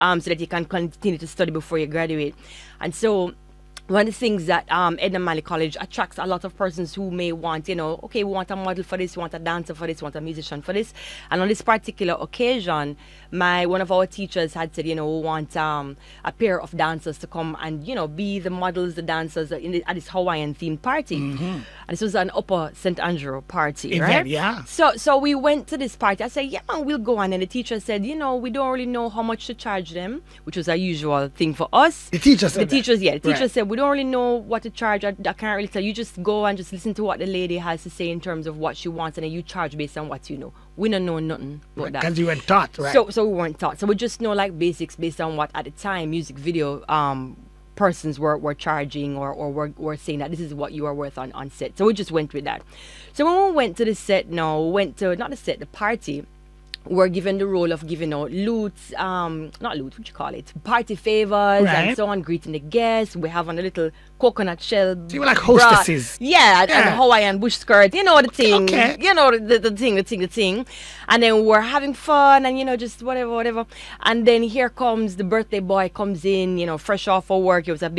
so that you can continue to study before you graduate. And so one of the things that Edna Manley College attracts a lot of persons who may want, okay, we want a model for this, we want a dancer for this, we want a musician for this. And on this particular occasion, one of our teachers had said, we want a pair of dancers to come and, be the models, the dancers at this Hawaiian themed party. And this was an Upper St. Andrew party, right? Yeah. So we went to this party. I said, yeah, man, we'll go on. And the teacher said, we don't really know how much to charge them, which was a usual thing for us. The teacher said The teacher said, we don't really know what to charge. I can't really tell you. Just go and just listen to what the lady has to say in terms of what she wants, and then you charge based on what you know. We don't know nothing about that. Because you weren't taught, right? So we weren't taught. So we just know like basics based on what at the time music video persons were charging or were saying that this is what you are worth on set. So we just went with that. So when we went to the set, the party, we're given the role of giving out loots, not loot, what you call it, party favors and so on, greeting the guests. We have on a little coconut shell. So you were like hostesses. And a Hawaiian bush skirt, the thing. Okay. The thing. And then we're having fun and, just whatever. And then here comes the birthday boy comes in, fresh off of work. It was a big